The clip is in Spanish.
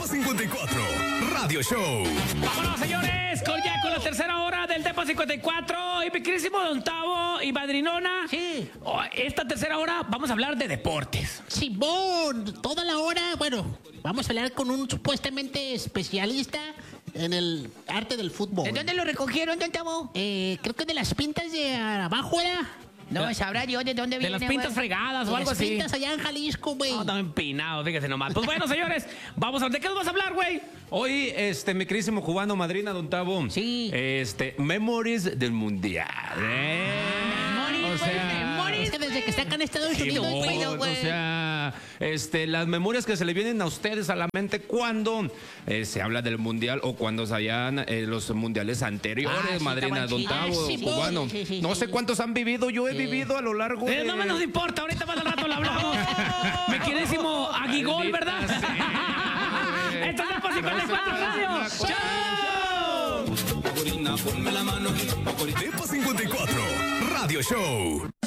Depa 54 Radio Show. Vámonos, señores, con la tercera hora del Depa 54. Y mi querísimo Don Tavo y Madrinona. Sí. Esta tercera hora vamos a hablar de deportes. Simón, toda la hora, bueno, vamos a hablar con un supuestamente especialista en el arte del fútbol. ¿De dónde lo recogieron, Don Tavo? Creo que de las pintas de abajo, ¿era? No, sabrá Dios de dónde De viene, las pintas güey. fregadas o De algo las así. pintas allá en Jalisco, güey. No, están empinados, fíjese nomás. Pues bueno, señores, vamos a ver. ¿De qué nos vas a hablar, güey? Hoy, mi querísimo cubano, madrina, Don Tavo. Sí. Memories del Mundial. Memories, O sea, güey, Es que desde que está acá en Estados Unidos, no, güey. güey. o sea, las memorias que se le vienen a ustedes a la mente cuando se habla del mundial o cuando se hallan los mundiales anteriores, Ah, sí, madrina, estaban Don chidos. Tavo, Ah, sí, cubano. sí, sí, No sí. sé cuántos han vivido, yo he vivido a lo largo de... No me nos importa, ahorita más al rato lo hablamos. Mi querísimo Aguigol, ¿verdad? Esto es Depa 54 Radio. ¡Chao! Depa 54 Radio Show.